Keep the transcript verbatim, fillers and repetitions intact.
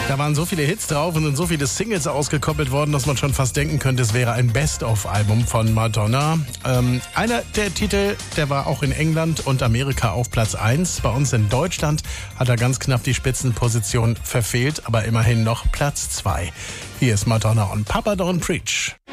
Da waren so viele Hits drauf und sind so viele Singles ausgekoppelt worden, dass man schon fast denken könnte, es wäre ein Best-of-Album von Madonna. Ähm, einer der Titel, der war auch in England und Amerika auf Platz eins. Bei uns in Deutschland hat er ganz knapp die Spitzenposition verfehlt, aber immerhin noch Platz zwei. Hier ist Madonna und Papa Don't Preach.